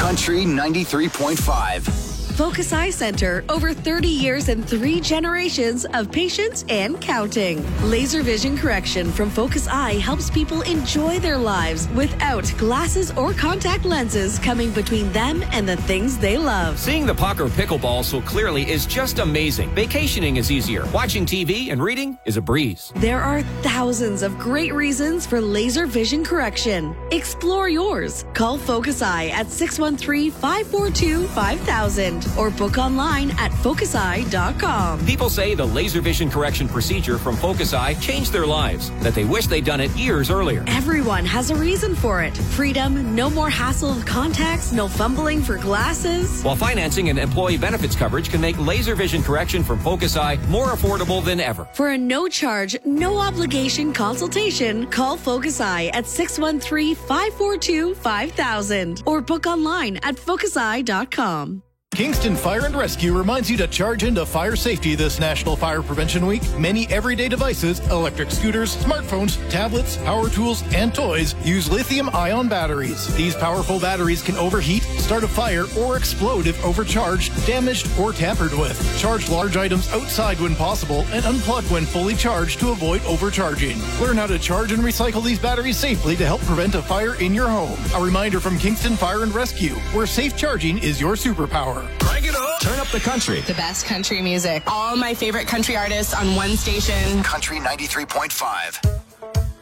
Country 93.5. Focus Eye Center, over 30 years and 3 generations of patience and counting. Laser vision correction from Focus Eye helps people enjoy their lives without glasses or contact lenses coming between them and the things they love. Seeing the puck or pickleball so clearly is just amazing. Vacationing is easier. Watching TV and reading is a breeze. There are thousands of great reasons for laser vision correction. Explore yours. Call Focus Eye at 613-542-5000 or book online at focuseye.com. People say the laser vision correction procedure from Focus Eye changed their lives, that they wish they'd done it years earlier. Everyone has a reason for it. Freedom, no more hassle of contacts, no fumbling for glasses. While financing and employee benefits coverage can make laser vision correction from Focus Eye more affordable than ever. For a no-charge, no-obligation consultation, call Focus Eye at 613-542-5000 or book online at focuseye.com. Kingston Fire and Rescue reminds you to charge into fire safety this National Fire Prevention Week. Many everyday devices, electric scooters, smartphones, tablets, power tools, and toys use lithium-ion batteries. These powerful batteries can overheat, start a fire, or explode if overcharged, damaged, or tampered with. Charge large items outside when possible and unplug when fully charged to avoid overcharging. Learn how to charge and recycle these batteries safely to help prevent a fire in your home. A reminder from Kingston Fire and Rescue, where safe charging is your superpower. Crank it up. Turn up the country. The best country music. All my favorite country artists on one station. Country 93.5.